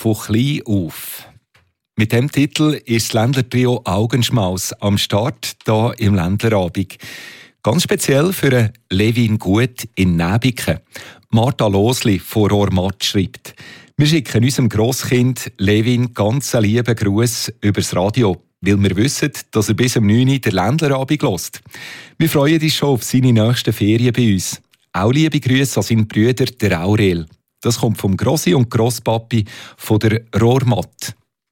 «Von klein auf». Mit dem Titel ist das Ländler-Trio Augenschmaus am Start hier im Ländlerabend. Ganz speziell für Levin Gut in Näbiken. Martha Losli von Rohrmatt schreibt: Wir schicken unserem Grosskind Levin ganz einen lieben Gruß übers Radio, weil wir wissen, dass er bis um 9 Uhr den Ländlerabend hört. Wir freuen uns schon auf seine nächsten Ferien bei uns. Auch liebe Grüße an seinen Brüder, der Aurel. Das kommt vom Grossi und Grosspapi von der Rohrmatt.